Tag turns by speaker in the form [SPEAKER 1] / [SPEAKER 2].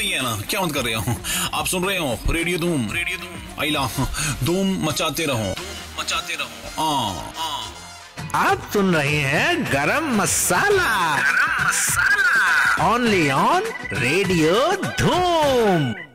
[SPEAKER 1] नहीं है ना, क्या मत कर रहे हो। आप सुन रहे हो रेडियो धूम, रेडियो धूम आइला, धूम मचाते रहो, मचाते रहो।
[SPEAKER 2] आप सुन रहे हैं गरम मसाला, गरम मसाला ओनली ऑन रेडियो धूम।